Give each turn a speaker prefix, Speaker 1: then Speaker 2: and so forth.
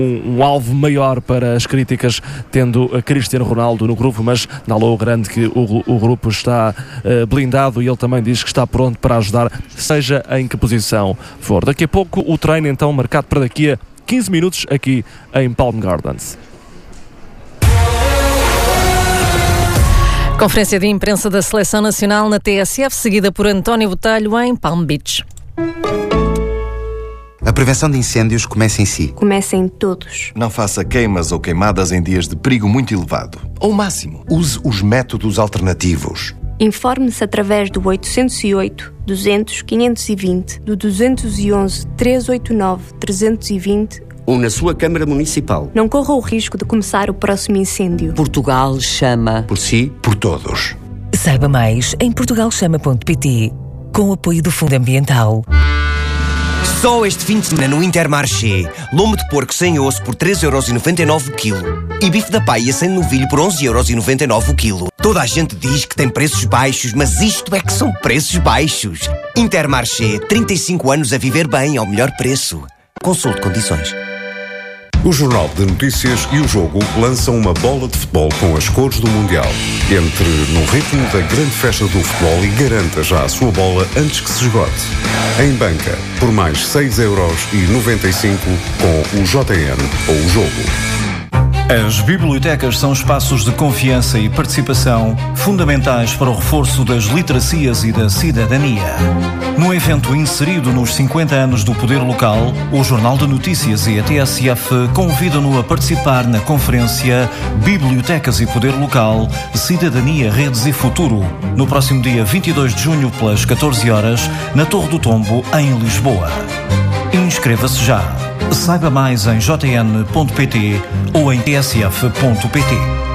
Speaker 1: um alvo maior para as críticas, tendo a Cristiano Ronaldo no grupo, mas dá logo grande que o grupo está blindado, e ele também diz que está pronto para ajudar, seja em que posição for. Daqui a pouco o treino então marcado para daqui a 15 minutos aqui em Palm Gardens.
Speaker 2: Conferência de imprensa da Seleção Nacional na TSF, seguida por António Botelho em Palm Beach.
Speaker 3: A prevenção de incêndios começa em si.
Speaker 4: Começa em todos.
Speaker 5: Não faça queimas ou queimadas em dias de perigo muito elevado, ou máximo.
Speaker 6: Use os métodos alternativos.
Speaker 4: Informe-se através do 808 200 520, do 211 389 320
Speaker 7: ou na sua Câmara Municipal.
Speaker 4: Não corra o risco de começar o próximo incêndio.
Speaker 8: Portugal chama.
Speaker 6: Por si, por todos.
Speaker 9: Saiba mais em portugalchama.pt, com o apoio do Fundo Ambiental.
Speaker 10: Só este fim de semana no Intermarché, lombo de porco sem osso por 3,99€ o quilo. E bife da paia sem novilho por 11,99€ o quilo. Toda a gente diz que tem preços baixos, mas isto é que são preços baixos. Intermarché, 35 anos a viver bem ao melhor preço. Consulte condições.
Speaker 11: O Jornal de Notícias e o Jogo lançam uma bola de futebol com as cores do Mundial. Entre no ritmo da grande festa do futebol e garanta já a sua bola antes que se esgote. Em banca, por mais 6,95€ com o JN ou o Jogo.
Speaker 12: As bibliotecas são espaços de confiança e participação fundamentais para o reforço das literacias e da cidadania. Num evento inserido nos 50 anos do Poder Local, o Jornal de Notícias e a TSF convidam-no a participar na conferência Bibliotecas e Poder Local, Cidadania, Redes e Futuro, no próximo dia 22 de junho, pelas 14 horas, na Torre do Tombo, em Lisboa. Inscreva-se já. Saiba mais em jn.pt ou em tsf.pt.